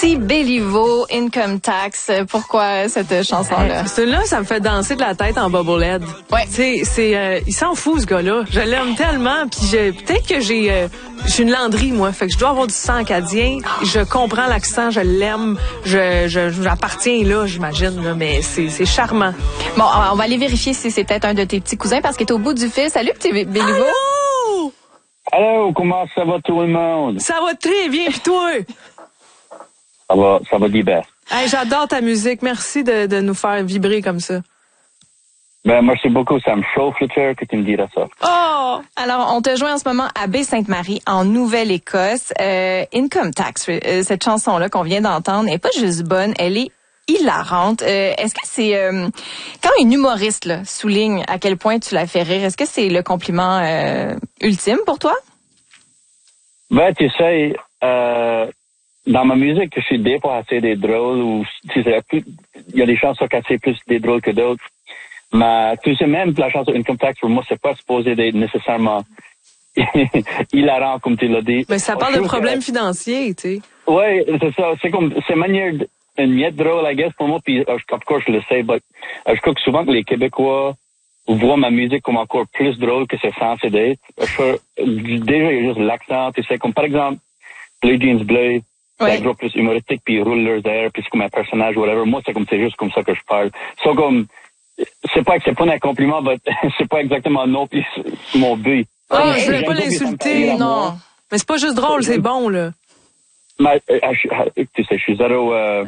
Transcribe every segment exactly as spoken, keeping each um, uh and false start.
Petit Béliveau, Income Tax. Pourquoi cette chanson-là? Celui-là, ça me fait danser de la tête en bobblehead. Ouais. C'est, c'est, euh, il s'en fout, ce gars-là. Je l'aime tellement, puis je, peut-être que j'ai, euh, j'ai une landrie, moi. Fait que je dois avoir du sang acadien. Je comprends l'accent, je l'aime. Je, je, j'appartiens là, j'imagine, là, mais c'est, c'est charmant. Bon, on va aller vérifier si c'est peut-être un de tes petits cousins parce qu'il est au bout du fil. Salut, Petit Béliveau. Allô! Allô, comment ça va tout le monde? Ça va très bien, pis toi? Ça va, ça va bien. Hey, j'adore ta musique. Merci de, de nous faire vibrer comme ça. Ben, merci beaucoup. Ça me chauffe le cœur que tu me diras ça. Oh! Alors, on te joint en ce moment à Baie-Sainte-Marie, en Nouvelle-Écosse. Euh, Income Tax, euh, cette chanson-là qu'on vient d'entendre, n'est pas juste bonne, elle est hilarante. Euh, est-ce que c'est... Euh, quand une humoriste là, souligne à quel point tu la fais rire, est-ce que c'est le compliment euh, ultime pour toi? Ben, tu sais... Euh... Dans ma musique, je suis des fois assez des drôles ou tu sais, il y a des chansons qui sont assez plus des drôles que d'autres. Mais tu sais, même la chanson Income Tax, pour moi, c'est pas supposé d'être nécessairement hilarant, comme tu l'as dit. Mais ça parle de problèmes que... financiers, tu sais. Oui, c'est ça. C'est comme, c'est manière, une miette drôle, I guess, pour moi, puis, of course, je le sais, mais je crois que souvent que les Québécois voient ma musique comme encore plus drôle que c'est censé d'être. Je, déjà, il y a juste l'accent, tu sais, comme par exemple, Blue Jeans Bleu. C'est un groupe plus humoristique, puis ils roulent leurs airs, puis c'est comme un personnage, whatever. Moi, c'est comme, c'est juste comme ça que je parle. C'est so, comme, c'est pas que c'est pas un compliment, mais c'est pas exactement non, puis c'est mon but. Oh, je voulais pas l'insulter, non. Mais c'est pas juste drôle, c'est bon, là. Mais, euh, je, tu sais, je suis zéro, euh,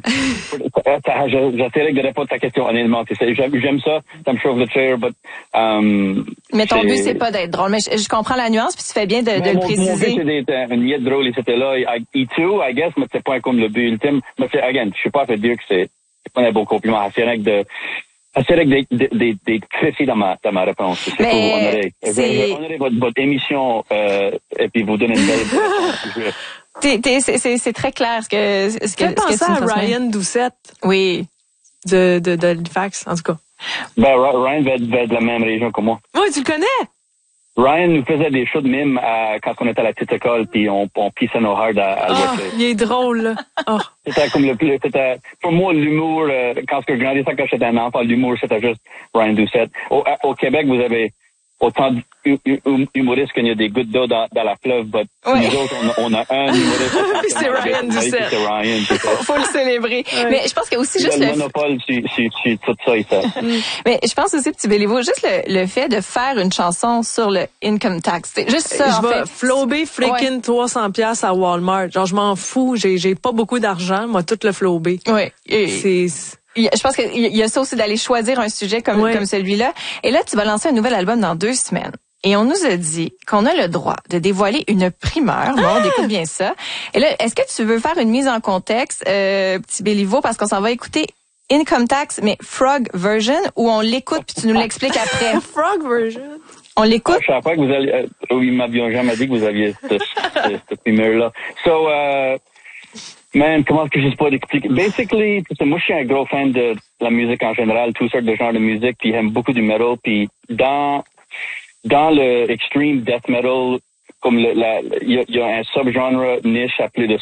j'essaierai de répondre à ta question honnêtement, tu sais, j'aime, j'aime ça, ça me chauffe le cœur, but, um, mais ton but, c'est pas d'être drôle, mais je, je comprends la nuance, puis tu fais bien de, de le préciser. Mon but, c'est d'être une miette drôle, et c'était là, et tout, I guess, mais c'est pas comme le but ultime, mais c'est, again, je suis pas fait dire que c'est, c'est pas un bon compliment, assez règle de, assez règle d'être précis dans ma, dans ma réponse. C'est mais pour vous honorer. C'est... Honorer votre, votre émission, euh, et puis vous donner une belle réponse. T'es, t'es, c'est, c'est, c'est très clair ce que ce que, ce que penser à Ryan Doucette. Oui. De de de Halifax, en tout cas. Ben Ryan va être, va être de la même région que moi. Oui, tu le connais. Ryan nous faisait des shows de mime à, quand on était à la petite école, puis on, on pissait nos hards à, à oh, il est drôle, là. Oh. C'était comme le plus, c'était, pour moi, l'humour, euh, quand je grandissais, quand j'étais un enfant, l'humour, c'était juste Ryan Doucette. Au, au Québec, vous avez autant d'humoristes qu'il y a des gouttes d'eau dans, dans la fleuve, mais oui. Nous autres, on a, on a un humoriste. c'est Ryan Doucette. C'est Ryan Doucette. Faut le célébrer. Ouais. Mais je pense que aussi il juste le... le... monopole sur, sur, sur tout ça, ça. Mais je pense aussi, Petit Béliveau, juste le, le fait de faire une chanson sur le income tax. C'est juste ça, je en vais fait. flober freaking ouais. trois cents piastres à Walmart. Genre, je m'en fous. J'ai, j'ai pas beaucoup d'argent. Moi, tout le flober. Oui. Et... C'est... Je pense qu'il y a ça aussi d'aller choisir un sujet comme, ouais. comme celui-là. Et là, tu vas lancer un nouvel album dans deux semaines. Et on nous a dit qu'on a le droit de dévoiler une primeur. Bon, on écoute bien ça. Et là, est-ce que tu veux faire une mise en contexte, euh, Petit Béliveau, parce qu'on s'en va écouter Income Tax, mais Frog version, ou on l'écoute puis tu nous l'expliques après? Frog version. On l'écoute? Ah, je savais pas que vous alliez, euh, oui, ils m'avaient jamais dit que vous aviez cette, cette, cette primeur-là. So, euh, man, comment est-ce que je peux expliquer? Basically, moi, je suis un gros fan de la musique en général, toutes sortes de genres de musique, puis j'aime beaucoup du metal, puis dans, dans le extreme death metal, comme le, la, il y a, y a un subgenre niche appelé le